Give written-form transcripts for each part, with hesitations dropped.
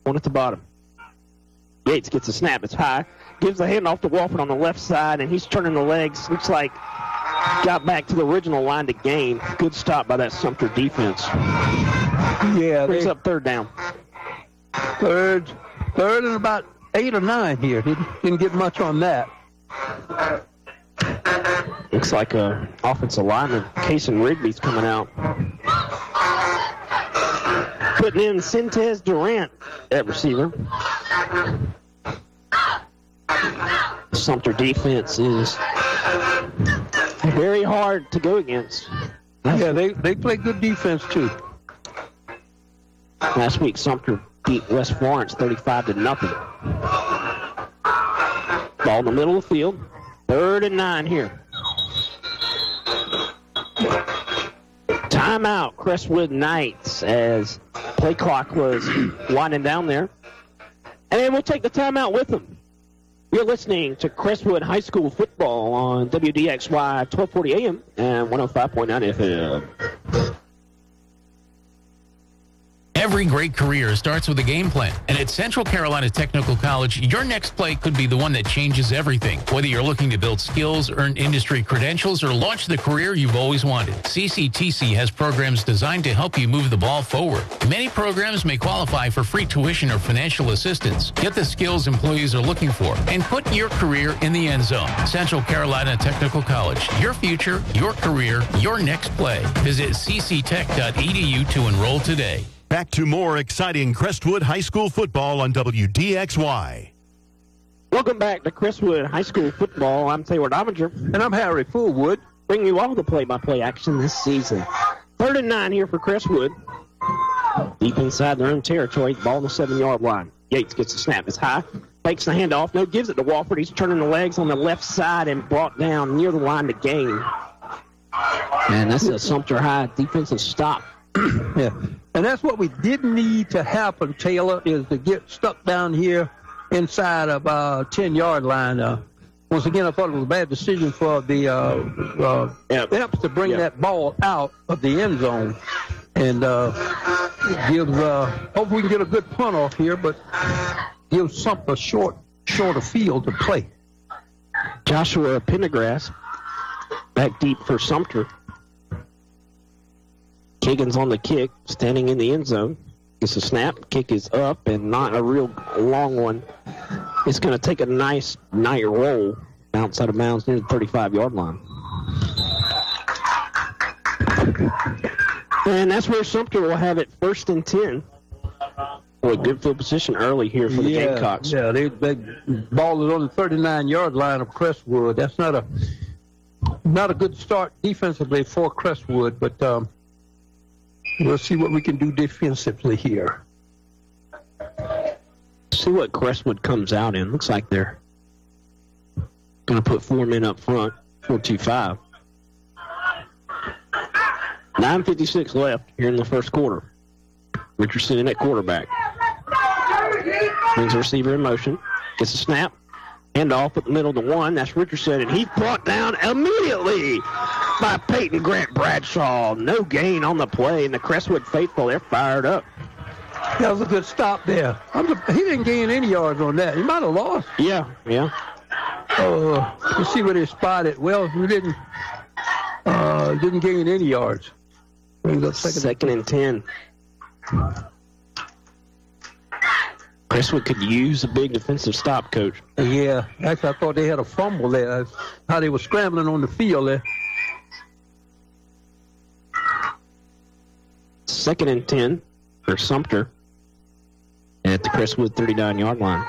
one at the bottom. Yates gets a snap. It's high. Gives the handoff to Walford on the left side, and he's turning the legs. Looks like got back to the original line to gain. Good stop by that Sumter defense. Yeah. Brings up third down. Third and about 8 or 9 here. Didn't get much on that. Looks like a offensive lineman, Cason Rigby's coming out. Putting in Sintez Durant at receiver. Sumter defense is very hard to go against. Yeah, they play good defense too. Last week, Sumter beat West Florence 35-0. Ball in the middle of the field. 3rd and 9 here. Timeout, Crestwood Knights, as play clock was winding down there. And we'll take the timeout with them. You're listening to Crestwood High School football on WDXY 1240 AM and 105.9 FM. Every great career starts with a game plan. And at Central Carolina Technical College, your next play could be the one that changes everything. Whether you're looking to build skills, earn industry credentials, or launch the career you've always wanted, CCTC has programs designed to help you move the ball forward. Many programs may qualify for free tuition or financial assistance. Get the skills employees are looking for and put your career in the end zone. Central Carolina Technical College. Your future, your career, your next play. Visit cctech.edu to enroll today. Back to more exciting Crestwood High School football on WDXY. Welcome back to Crestwood High School football. I'm Taylor Dominger. And I'm Harry Fullwood. Bringing you all the play-by-play action this season. 3rd and 9 here for Crestwood. Deep inside their own territory, ball on the 7-yard line. Yates gets the snap. It's high. Fakes the handoff. No, gives it to Walford. He's turning the legs on the left side and brought down near the line to gain. And that's a Sumter High defensive stop. Yeah. And that's what we didn't need to happen, Taylor, is to get stuck down here inside of 10-yard line. Once again, I thought it was a bad decision for the Eps to bring that ball out of the end zone. And hope we can get a good punt off here, but give Sumter shorter field to play. Joshua Pendergrass back deep for Sumter. Kagan's on the kick, standing in the end zone. Gets a snap. Kick is up and not a real long one. It's going to take a nice night roll outside of bounds near the 35-yard line. And that's where Sumter will have it 1st and 10. Boy, good field position early here for the Gamecocks. Yeah, the ball is on the 39-yard line of Crestwood. That's not a good start defensively for Crestwood, but we'll see what we can do defensively here. See what Crestwood comes out in. Looks like they're going to put 4 men up front, 4-2-5. 9:56 left here in the first quarter. Richardson in at quarterback. Brings the receiver in motion. Gets a snap. Hand off at the middle to 1. That's Richardson, and he's brought down immediately by Peyton Grant Bradshaw. No gain on the play, and the Crestwood faithful, they're fired up. That was a good stop there. He didn't gain any yards on that. He might have lost. Yeah. Let's see what he spotted. Well, he didn't gain any yards. Brings up second and 10. Crestwood could use a big defensive stop, Coach. Yeah, actually, I thought they had a fumble there. That's how they were scrambling on the field there. 2nd and 10 for Sumter at the Crestwood 39-yard line.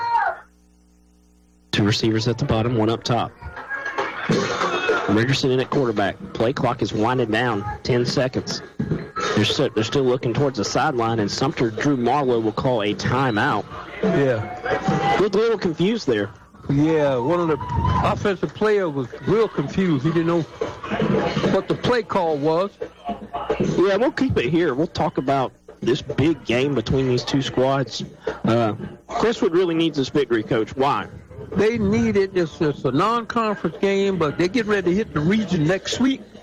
2 receivers at the bottom, 1 up top. Richardson in at quarterback. Play clock is winding down, 10 seconds. They're still looking towards the sideline, and Sumter Drew Marlowe will call a timeout. Yeah. Looked a little confused there. Yeah, one of the offensive players was real confused. He didn't know what the play call was. Yeah, we'll keep it here. We'll talk about this big game between these two squads. Crestwood really needs this victory, Coach. Why? They need it. It's a non-conference game, but they get ready to hit the region next week.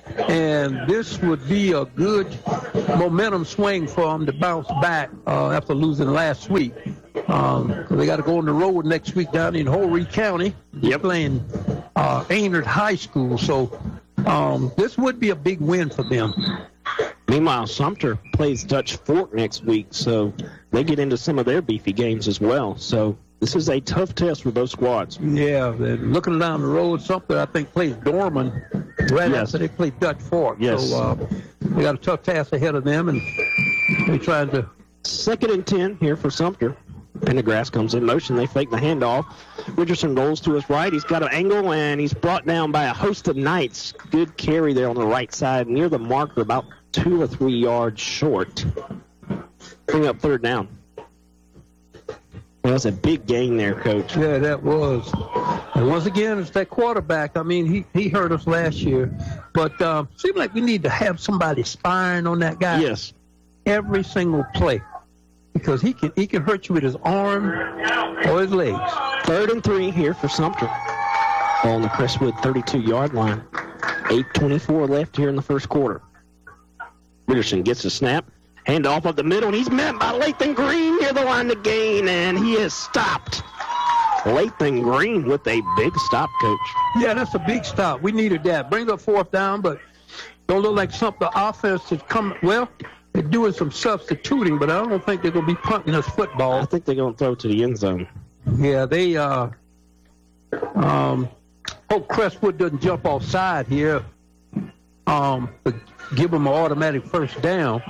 And this would be a good momentum swing for them to bounce back after losing last week. They got to go on the road next week down in Horry County. Yep. Playing Aynard High School. So this would be a big win for them. Meanwhile, Sumter plays Dutch Fork next week, so they get into some of their beefy games as well. So this is a tough test for both squads. Yeah, looking down the road, Sumter, I think, plays Dorman right after they play Dutch Fork. Yes. So they got a tough task ahead of them, and they're trying to... 2nd and 10 here for Sumter. Pendergrass comes in motion. They fake the handoff. Richardson rolls to his right. He's got an angle, and he's brought down by a host of Knights. Good carry there on the right side near the marker, about 2 or 3 yards short. Bring up 3rd down. Well, that's a big gain there, Coach. Yeah, that was. And once again, it's that quarterback. I mean, he hurt us last year. But seems like we need to have somebody spying on that guy. Yes. Every single play. Because he can hurt you with his arm or his legs. 3rd and 3 here for Sumter. Ball on the Crestwood 32-yard line. 8:24 left here in the first quarter. Richardson gets the snap. Hand off up the middle, and he's met by Lathan Green near the line to gain, and he is stopped. Lathan Green with a big stop, Coach. Yeah, that's a big stop. We needed that. Brings up 4th down, but don't look like something the offense is coming. Well, they're doing some substituting, but I don't think they're going to be punting this football. I think they're going to throw it to the end zone. Yeah, they hope Crestwood doesn't jump offside here. But give them an automatic 1st down.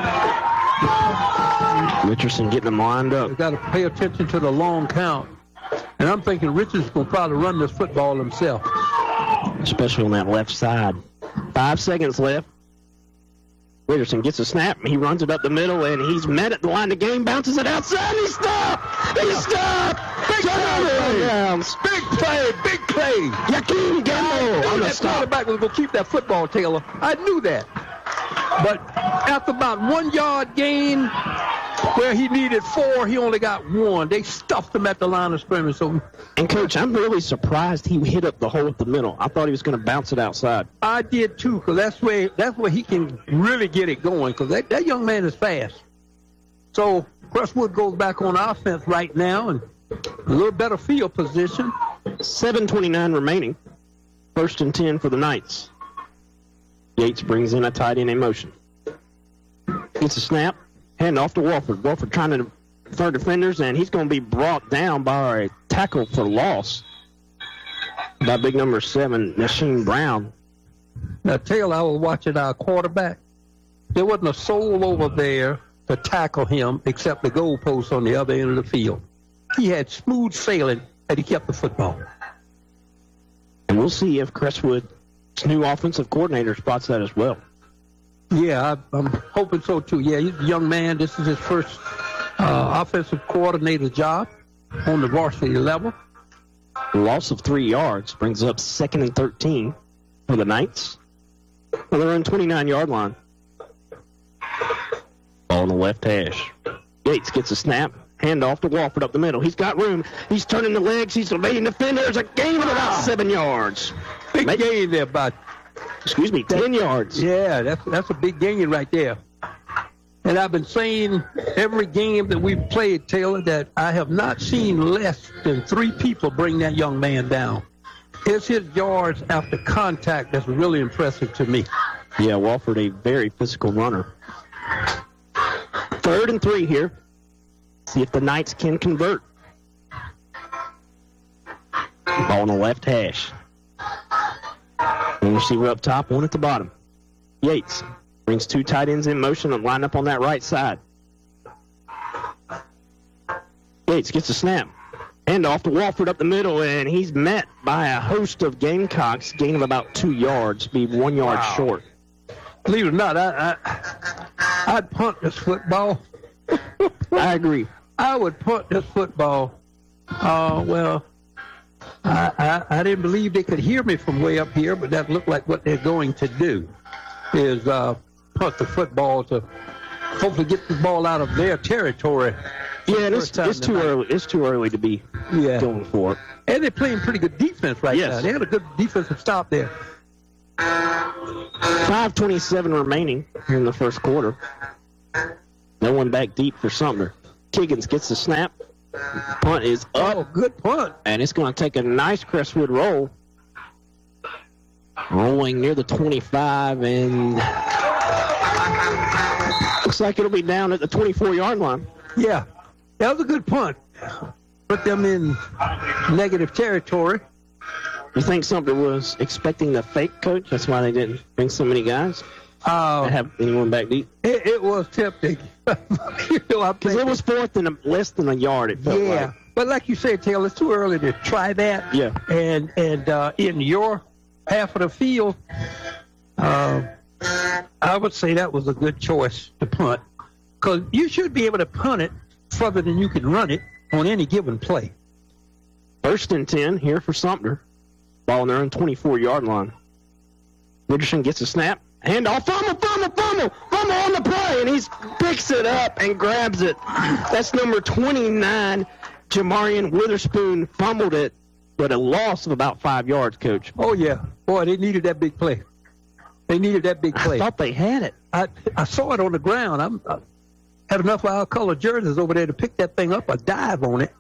Richardson getting them lined up. We've got to pay attention to the long count. And I'm thinking Richardson's going to probably run this football himself. Especially on that left side. 5 seconds left. Richardson gets a snap. He runs it up the middle, and he's met at the line of game, bounces it outside. He's stopped! He's stopped! Big play! Big play! Yakeem Gamble on the stop. Quarterback was going to keep that football, Taylor. I knew that. But after about 1 yard gain, where he needed 4, he only got 1. They stuffed him at the line of scrimmage. So, and, Coach, I'm really surprised he hit up the hole at the middle. I thought he was going to bounce it outside. I did, too, because that's where he can really get it going, because that young man is fast. So Crestwood goes back on offense right now, and a little better field position. 7:29 remaining. 1st and 10 for the Knights. Yates brings in a tight end in motion. Gets a snap. Hand off to Walford. Walford trying to defer defenders, and he's going to be brought down by a tackle for loss by big number 7, Nasheen Brown. Now, Taylor, I was watching our quarterback. There wasn't a soul over there to tackle him except the goalpost on the other end of the field. He had smooth sailing, and he kept the football. And we'll see if Crestwood's new offensive coordinator spots that as well. Yeah, I'm hoping so, too. Yeah, he's a young man. This is his first offensive coordinator job on the varsity level. Loss of 3 yards brings up 2nd and 13 for the Knights. Well, they're on 29-yard line. Ball on the left hash. Yates gets a snap. Hand off to Walford up the middle. He's got room. He's turning the legs. He's evading defenders. A gain of about 7 yards. Big gain there, bud. 10 yards. Yeah, that's a big gain right there. And I've been saying every game that we've played, Taylor, that I have not seen less than 3 people bring that young man down. It's his yards after contact that's really impressive to me. Yeah, Walford, a very physical runner. 3rd and 3 here. See if the Knights can convert. Ball on the left hash. One receiver up top, one at the bottom. Yates brings 2 tight ends in motion and line up on that right side. Yates gets a snap. Hand off to Walford up the middle, and he's met by a host of Gamecocks, gain of about 2 yards, be 1 yard short. Believe it or not, I'd punt this football. I agree. I would punt this football. Well, I didn't believe they could hear me from way up here, but that looked like what they're going to do is punt the football to hopefully get the ball out of their territory. Yeah, and it's too early. It's too early to be going for it. And they're playing pretty good defense right now. They had a good defensive stop there. 5:27 remaining here in the first quarter. No one back deep for Sumter. Kiggins gets the snap. Punt is up. Oh, good punt. And it's going to take a nice Crestwood roll. Rolling near the 25, and looks like it'll be down at the 24-yard line. Yeah, that was a good punt. Put them in negative territory. You think something was expecting the fake, Coach? That's why they didn't bring so many guys to have anyone back deep? It was tempting. Because it was fourth and less than a yard, it felt like. But like you said, Taylor, it's too early to try that. Yeah. And in your half of the field, I would say that was a good choice to punt. Because you should be able to punt it further than you can run it on any given play. 1st and 10 here for Sumter. Ball on their own 24-yard line. Richardson gets a snap. Handoff. Fumble on the play. And he picks it up and grabs it. That's number 29. Jamarian Witherspoon fumbled it, but a loss of about 5 yards, Coach. Oh, yeah. Boy, they needed that big play. I thought they had it. I saw it on the ground. I had enough of our colored jerseys over there to pick that thing up, a dive on it.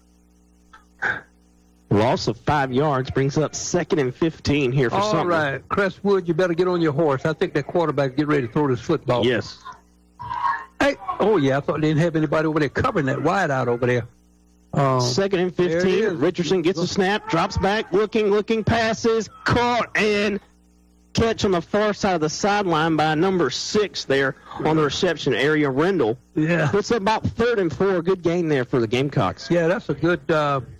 Loss of 5 yards brings up 2nd and 15 here for Sumter. All right, Crestwood, you better get on your horse. I think that quarterback get ready to throw this football. Yes. Hey, oh, yeah, I thought they didn't have anybody over there covering that wide out over there. 2nd and 15. Richardson gets a snap, drops back, looking, passes, caught, and catch on the far side of the sideline by number 6 there on the reception area, Rendell. Yeah. It's about 3rd and 4. Good gain there for the Gamecocks. Yeah, that's a good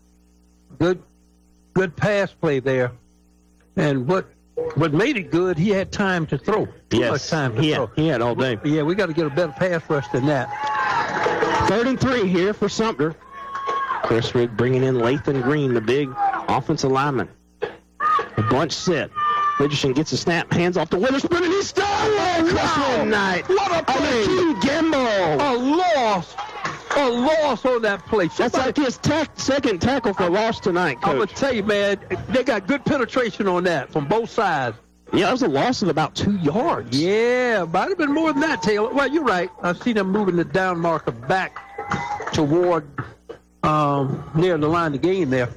pass play there. And what made it good, he had time to throw. Too much time to throw. He had all day. Yeah, we got to get a better pass rush than that. 3rd and 3 here for Sumter. Crestwood bringing in Lathan Green, the big offensive lineman. A bunch set. Richardson gets a snap, hands off to Witherspoon, and he's stolen! Crestwood Knight. What a play! Gamble. A loss on that play. That's like his second tackle for loss tonight, Coach. I'm going to tell you, man, they got good penetration on that from both sides. Yeah, it was a loss of about 2 yards. Yeah, might have been more than that, Taylor. Well, you're right. I see them moving the down marker back toward near the line of gain there.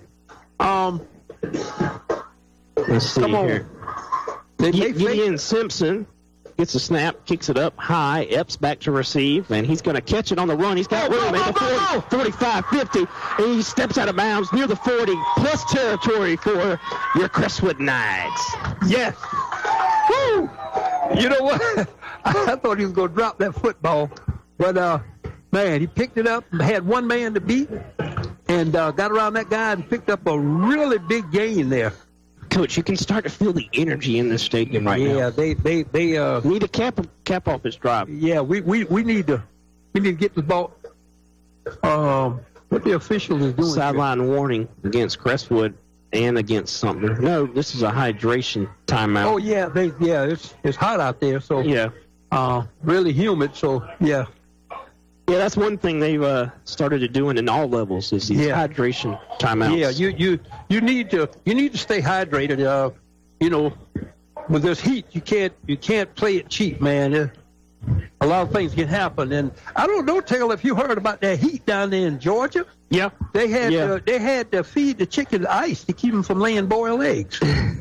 Let's see here. Gideon Simpson gets a snap, kicks it up high, Epps back to receive, and he's going to catch it on the run. He's got room at the 40, 45, 50, and he steps out of bounds near the 40, plus territory for your Crestwood Knights. Yes. Woo! You know what? I thought he was going to drop that football, but, man, he picked it up, had one man to beat, and got around that guy and picked up a really big gain there. Coach, you can start to feel the energy in this stadium right now. Yeah, they need to cap off this drive. Yeah, we need to get the ball. What the official is doing? Sideline warning against Crestwood and against Sumter. No, this is a hydration timeout. Oh yeah, it's hot out there, so yeah, really humid. So yeah. Yeah, that's one thing they've started doing in all levels is these hydration timeouts. Yeah, you need to stay hydrated. With this heat, you can't play it cheap, man. A lot of things can happen, and I don't know, Taylor, if you heard about that heat down there in Georgia. Yeah, they had to feed the chicken ice to keep them from laying boiled eggs.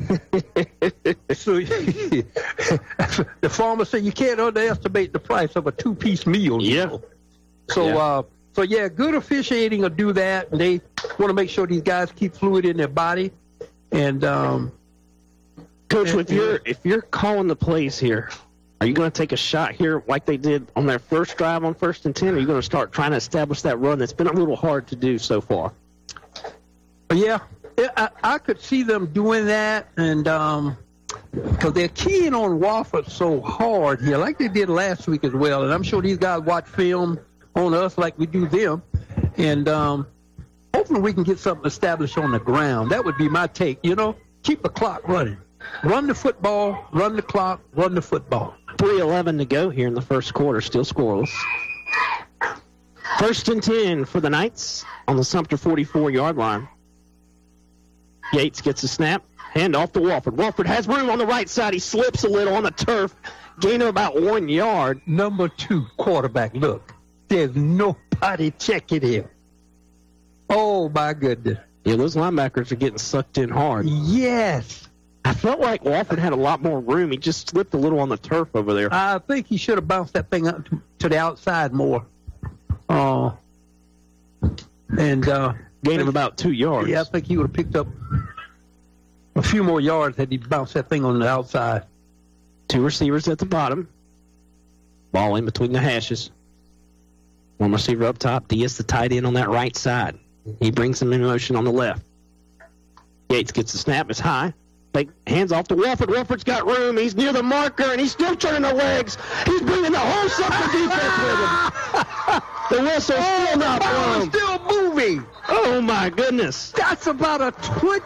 So the farmer said you can't underestimate the price of a 2-piece meal. Yeah. Know? So good officiating will do that. And they want to make sure these guys keep fluid in their body. And Coach, if you're calling the plays here, are you going to take a shot here like they did on their first drive on 1st and 10? Or are you going to start trying to establish that run that's been a little hard to do so far? Yeah, I could see them doing that, and because they're keying on Wofford so hard here, like they did last week as well. And I'm sure these guys watch film on us like we do them. And hopefully we can get something established on the ground. That would be my take. Keep the clock running. Run the football, run the clock, run the football. 3:11 to go here in the first quarter, still scoreless. 1st and 10 for the Knights on the Sumter 44-yard line. Yates gets a snap, Hand off to Wofford. Wofford has room on the right side. He slips a little on the turf. Gain of about 1 yard. Number 2 quarterback. Look, there's nobody checking him. Oh, my goodness. Yeah, those linebackers are getting sucked in hard. Yes. I felt like Wofford had a lot more room. He just slipped a little on the turf over there. I think he should have bounced that thing up to the outside more. Gain of about 2 yards. Yeah, I think he would have picked up a few more yards had he bounced that thing on the outside. 2 receivers at the bottom. Ball in between the hashes. 1 receiver up top. Diaz, the tight end on that right side. He brings him in motion on the left. Yates gets the snap. It's high. Hands off to Wofford. Wofford's got room. He's near the marker, and he's still turning the legs. He's bringing the whole Sumter defense with him. The whistle's still not blown. Still moving. Oh, my goodness. That's about a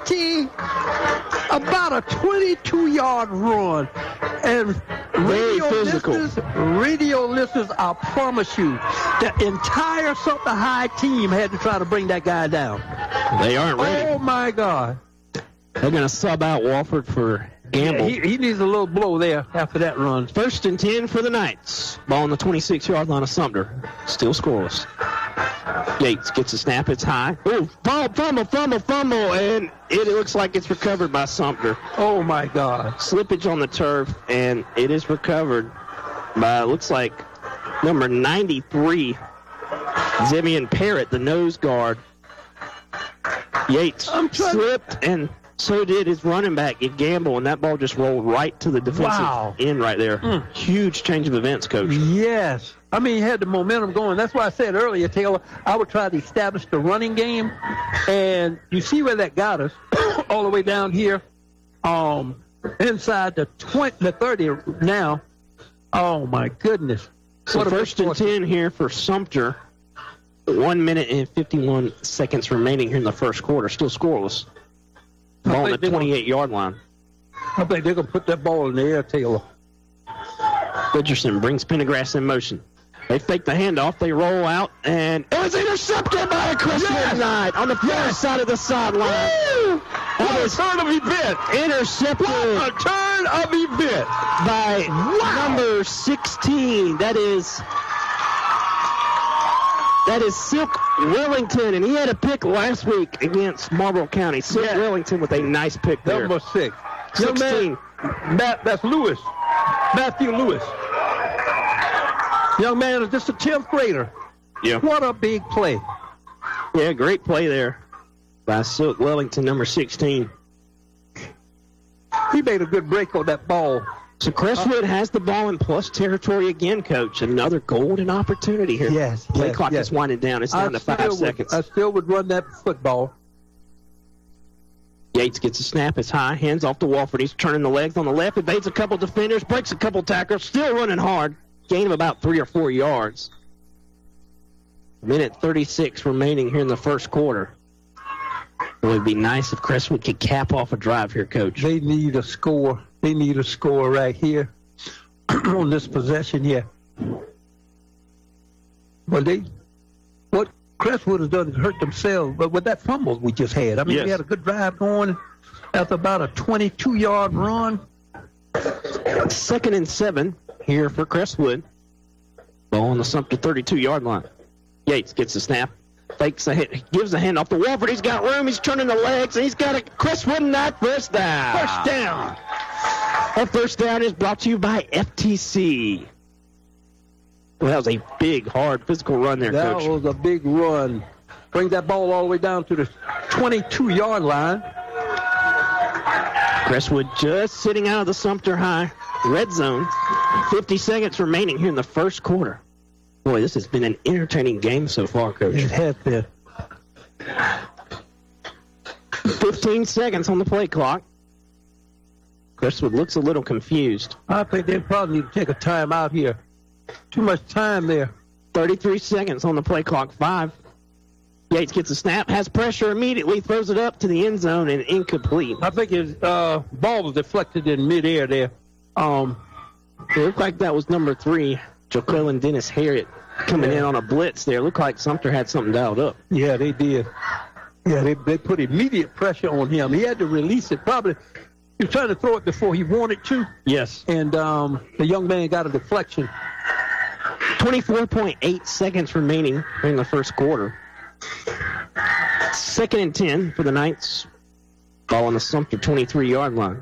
22-yard run. And Very physical. Radio listeners, I promise you, the entire Sumter High team had to try to bring that guy down. They aren't ready. Oh, my God. They're going to sub out Wofford for Gamble. Yeah, he needs a little blow there after that run. 1st and 10 for the Knights. Ball on the 26-yard line of Sumter. Still scoreless. Yates gets a snap. It's high. Oh, fumble, and it looks like it's recovered by Sumter. Oh, my God. Slippage on the turf, and it is recovered by, looks like, number 93, Zevian Parrott, the nose guard. Yates slipped, and so did his running back, Gamble, and that ball just rolled right to the defensive end right there. Huge change of events, Coach. Yes. I mean, he had the momentum going. That's why I said earlier, Taylor, I would try to establish the running game. And you see where that got us, all the way down here, inside the 30 now. Oh, my goodness. So 1st and 10 here for Sumter. 1 minute and 51 seconds remaining here in the first quarter. Still scoreless. Ball on the 28-yard line. I think they're going to put that ball in the air, Taylor. Richardson brings Pendergrass in motion. They fake the handoff. They roll out, and it was intercepted by a Crestwood Knight on the far side of the sideline. What a turn of event. Intercepted. What a turn of event. By number 16. That is Silk Wellington, and he had a pick last week against Marlboro County. Silk Wellington with a nice pick there. Number 6. 16. That's Lewis. Matthew Lewis. Young man is just a 10th grader. Yeah. What a big play. Yeah, great play there by Silk Wellington, number 16. He made a good break on that ball. So Crestwood has the ball in plus territory again, Coach. Another golden opportunity here. Yes. Play clock is winding down. It's down to 5 seconds. I still would run that football. Yates gets a snap. It's high. Hands off to Wofford. He's turning the legs on the left. Evades a couple defenders. Breaks a couple tackles. Still running hard. Gain of about 3 or 4 yards. Minute 36 remaining here in the first quarter. It would be nice if Crestwood could cap off a drive here, Coach. They need a score. They need a score right here on this possession here. What Crestwood has done is hurt themselves, but with that fumble we just had, I mean, we had a good drive going after about a 22-yard run. 2nd and 7 here for Crestwood. Ball on the Sumter 32-yard line. Yates gets the snap. Fakes a hit, gives a hand off to Wofford. He's got room. He's turning the legs, and he's got a Crestwood Knight first down. First down. That first down is brought to you by FTC. Well, that was a big, hard, physical run there, Coach. That was a big run. Bring that ball all the way down to the 22-yard line. Crestwood just sitting out of the Sumter High red zone. 50 seconds remaining here in the first quarter. Boy, this has been an entertaining game so far, Coach. It has been. 15 seconds on the play clock. Crestwood looks a little confused. I think they probably need to take a time out here. Too much time there. 33 seconds on the play clock. 5. Yates gets a snap, has pressure immediately, throws it up to the end zone, and incomplete. I think his ball was deflected in midair there. It looked like that was number 3, Joquelin Dennis Harriet, coming in on a blitz there. Looked like Sumter had something dialed up. Yeah, they did. Yeah, they put immediate pressure on him. He had to release it. Probably he was trying to throw it before he wanted to. Yes. And the young man got a deflection. 24.8 seconds remaining in the first quarter. 2nd and 10 for the Knights. Ball on the Sumter 23-yard line.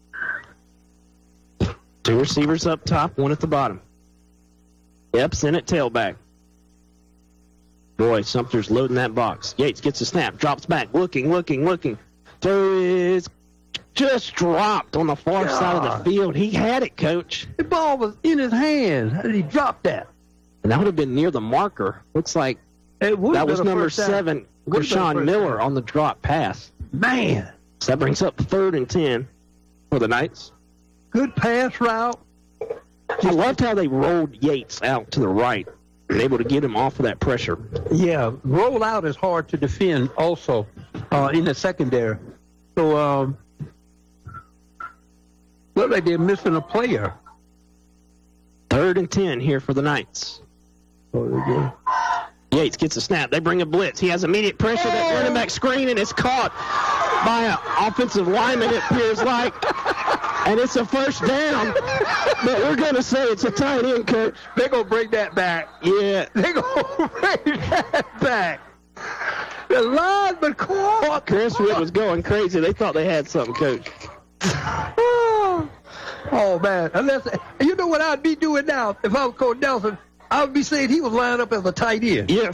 2 receivers up top, 1 at the bottom. Epps in at tailback. Boy, Sumter's loading that box. Yates gets a snap, drops back, looking. Throw is just dropped on the far side of the field. He had it, Coach. The ball was in his hand. How did he drop that? And that would have been near the marker. Looks like that was number 7, Rashawn Miller, on the drop pass. Man. So that brings up 3rd and 10 for the Knights. Good pass route. I loved how they rolled Yates out to the right and able to get him off of that pressure. Yeah, roll out is hard to defend also in the secondary. So, look like they're missing a player. 3rd and 10 here for the Knights. Yates gets a snap. They bring a blitz. He has immediate pressure. That running back screen, and it's caught by an offensive lineman, it appears like. And it's a first down. But we're going to say it's a tight end, Coach. They're going to bring that back. Yeah. They're going to bring that back. The lineman caught. Crestwood was going crazy. They thought they had something, Coach. Oh, man. Unless, you know what I'd be doing now if I was Coach Nelson? I would be saying he was lined up as a tight end. Yeah.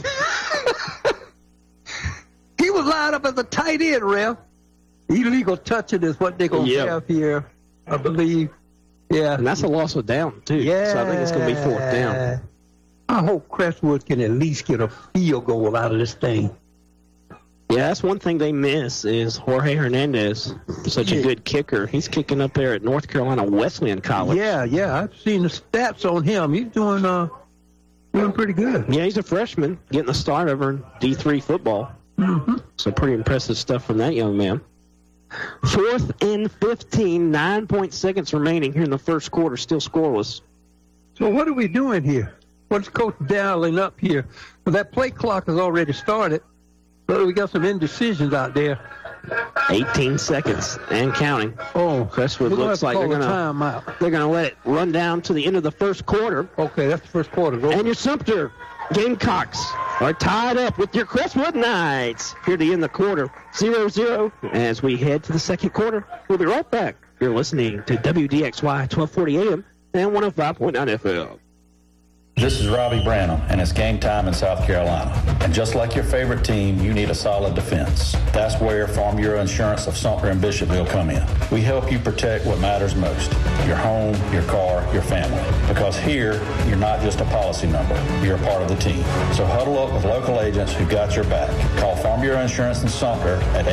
He was lined up as a tight end, ref. Illegal touching is what they're going to have here, I believe. Yeah. And that's a loss of down, too. Yeah. So I think it's going to be 4th down. I hope Crestwood can at least get a field goal out of this thing. Yeah, that's one thing they miss is Jorge Hernandez, such a good kicker. He's kicking up there at North Carolina Wesleyan College. Yeah. I've seen the stats on him. He's doing pretty good. Yeah, he's a freshman getting the start over in D3 football. Mm-hmm. So pretty impressive stuff from that young man. 4th and 15, 9 seconds remaining here in the first quarter, still scoreless. So what are we doing here? What's Coach dialing up here? Well, that play clock has already started. So we got some indecisions out there. 18 seconds and counting. Oh, Crestwood looks like they're going to let it run down to the end of the first quarter. Okay, that's the first quarter. And your Sumter Gamecocks are tied up with your Crestwood Knights here to end the quarter 0-0 as we head to the second quarter. We'll be right back. You're listening to WDXY 1240 AM and 105.9 FM. This is Robbie Branham, and it's game time in South Carolina. And just like your favorite team, you need a solid defense. That's where Farm Bureau Insurance of Sumter and Bishopville come in. We help you protect what matters most, your home, your car, your family. Because here, you're not just a policy number, you're a part of the team. So huddle up with local agents who got your back. Call Farm Bureau Insurance in Sumter at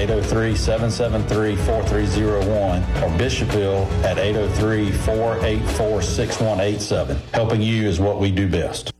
803-773-4301 or Bishopville at 803-484-6187. Helping you is what we do best.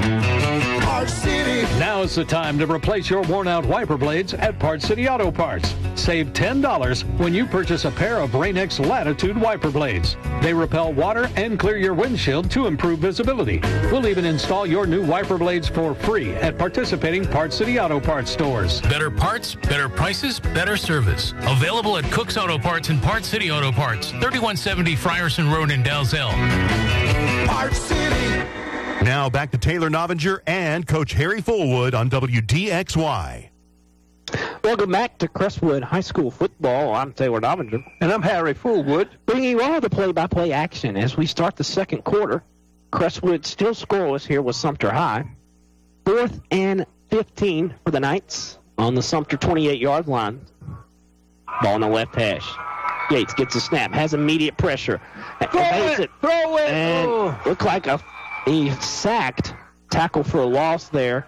Now is the time to replace your worn-out wiper blades at Parts City Auto Parts. Save $10 when you purchase a pair of Rain-X Latitude wiper blades. They repel water and clear your windshield to improve visibility. We'll even install your new wiper blades for free at participating Parts City Auto Parts stores. Better parts, better prices, better service. Available at Cook's Auto Parts and Parts City Auto Parts, 3170 Frierson Road in Dalzell. Parts City. Now back to Taylor Novinger and Coach Harry Fullwood on WDXY. Welcome back to Crestwood High School football. I'm Taylor Novinger. And I'm Harry Fullwood. Bringing you all the play-by-play action as we start the second quarter. Crestwood still scoreless here with Sumter High. 4th and 15 for the Knights on the Sumter 28-yard line. Ball on the left hash. Yates gets a snap, has immediate pressure. Throw it! And looked like he sacked, tackle for a loss there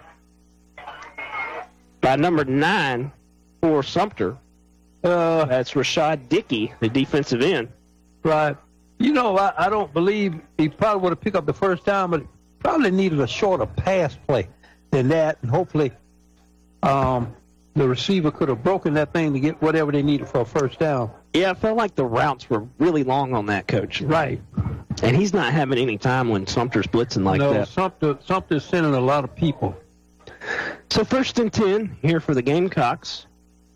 by number 9 for Sumter. That's Rashad Dickey, the defensive end. Right. You know, I don't believe he probably would have picked up the first down, but probably needed a shorter pass play than that, and hopefully the receiver could have broken that thing to get whatever they needed for a first down. Yeah, I felt like the routes were really long on that, Coach. Right. And he's not having any time when Sumter's blitzing like that. Sumter's sending a lot of people. So 1st and 10 here for the Gamecocks.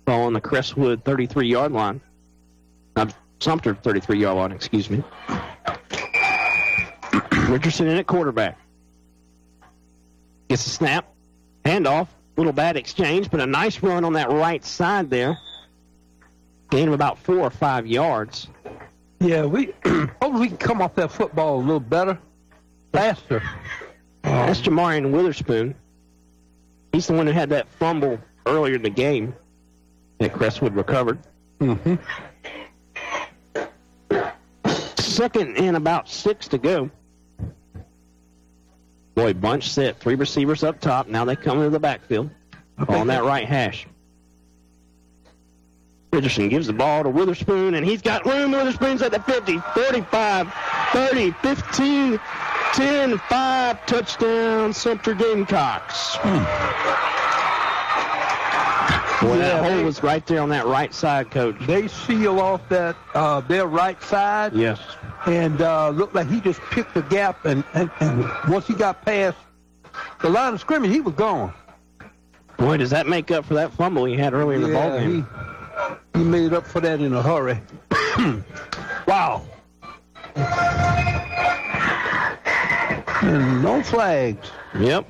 Ball on the Crestwood 33-yard line. Sumter 33-yard line, excuse me. Richardson in at quarterback. Gets a snap. Handoff. Little bad exchange, but a nice run on that right side there. Gain of about 4 or 5 yards. Yeah, hopefully we can come off that football a little better, faster. That's Jamarian Witherspoon. He's the one who had that fumble earlier in the game that Crestwood recovered. Mm-hmm. 2nd and about 6 to go. Boy, bunch set. 3 receivers up top. Now they come into the backfield on that right hash. Richardson gives the ball to Witherspoon, and he's got room. Witherspoon's at the 50, 45, 30, 15, 10, 5. Touchdown, Sumter Gamecocks. Boy, that hole was right there on that right side, Coach. They seal off that their right side. Yes. And looked like he just picked the gap, and once he got past the line of scrimmage, he was gone. Boy, does that make up for that fumble he had earlier in the ballgame. He made up for that in a hurry. Wow. And no flags. Yep.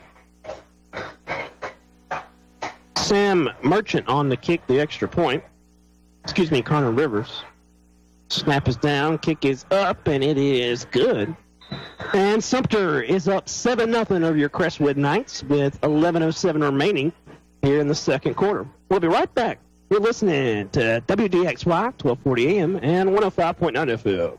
Sam Merchant on the kick, the extra point. Excuse me, Connor Rivers. Snap is down, kick is up, and it is good. And Sumter is up 7-0 over your Crestwood Knights with 11:07 remaining here in the second quarter. We'll be right back. You're listening to WDXY, 1240 AM and 105.9 FM.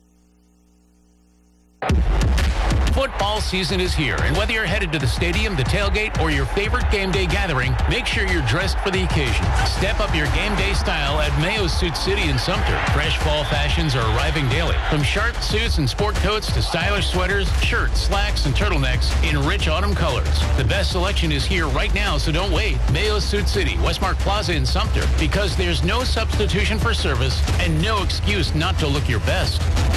Football season is here, and whether you're headed to the stadium, the tailgate, or your favorite game day gathering, make sure you're dressed for the occasion. Step up your game day style at Mayo's Suit City in Sumter. Fresh fall fashions are arriving daily. From sharp suits and sport coats to stylish sweaters, shirts, slacks, and turtlenecks in rich autumn colors. The best selection is here right now, so don't wait. Mayo's Suit City, Westmark Plaza in Sumter, because there's no substitution for service and no excuse not to look your best.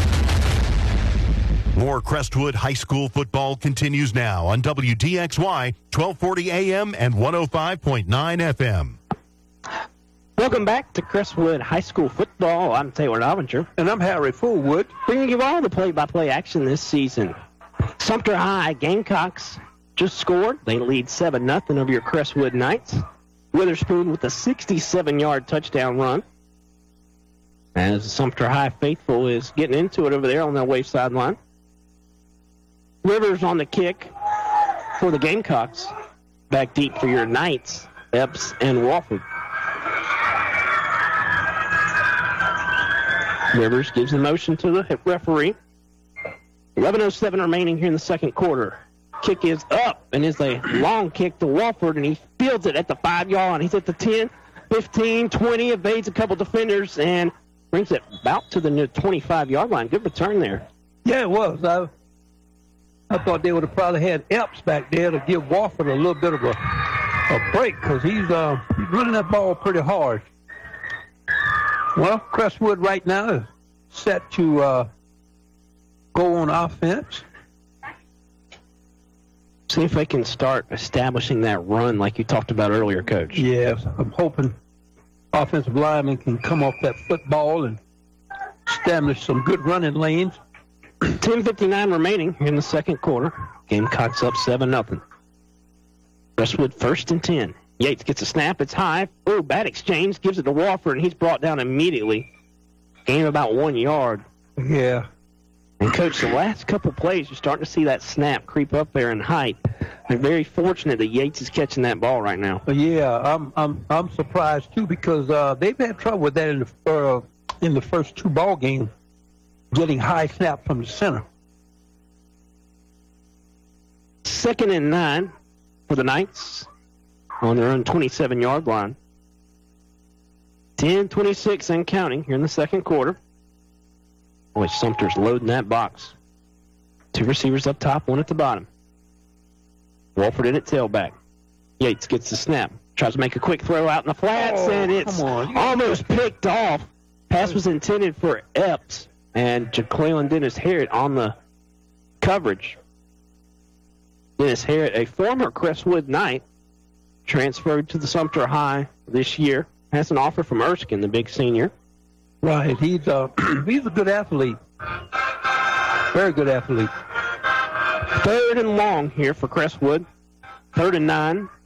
More Crestwood High School football continues now on WDXY, 1240 AM and 105.9 FM. Welcome back to Crestwood High School football. I'm Taylor Novinger. And I'm Harry Fullwood. Bringing you all the play-by-play action this season. Sumter High Gamecocks just scored. They lead 7-0 over your Crestwood Knights. Witherspoon with a 67-yard touchdown run. As the Sumter High faithful is getting into it over there on their way sideline. Rivers on the kick for the Gamecocks. Back deep for your Knights, Epps and Wofford. Rivers gives the motion to the referee. 11:07 remaining here in the second quarter. Kick is up, and is a long kick to Wofford, and he fields it at the 5-yard line. He's at the 10, 15, 20, evades a couple defenders, and brings it about to the 25-yard line. Good return there. Yeah, it was. I thought they would have probably had Epps back there to give Wofford a little bit of a break, because he's running that ball pretty hard. Well, Crestwood right now is set to go on offense. See if they can start establishing that run like you talked about earlier, Coach. Yes, I'm hoping offensive linemen can come off that football and establish some good running lanes. 10:59 remaining in the second quarter. Gamecocks up 7-0. Crestwood 1st and 10. Yates gets a snap. It's high. Oh, bad exchange. Gives it to Wofford, and he's brought down immediately. Gain of about 1 yard. Yeah. And, Coach, the last couple plays, you're starting to see that snap creep up there in height. They're very fortunate that Yates is catching that ball right now. Yeah, I'm surprised, too, because they've had trouble with that in the first 2 ball games, getting high snap from the center. 2nd and 9 for the Knights on their own 27-yard line. 10:26 and counting here in the second quarter. Boy, Sumter's loading that box. 2 receivers up top, 1 at the bottom. Wofford in at tailback. Yates gets the snap. Tries to make a quick throw out in the flats, and it's almost picked off. Pass was intended for Epps. And Jacqueline Dennis Harrod on the coverage. Dennis Harrod, a former Crestwood Knight, transferred to the Sumter High this year has an offer from Erskine, the big senior. Right. He's a good athlete. Very good athlete. 3rd and long here for Crestwood. 3rd and 9.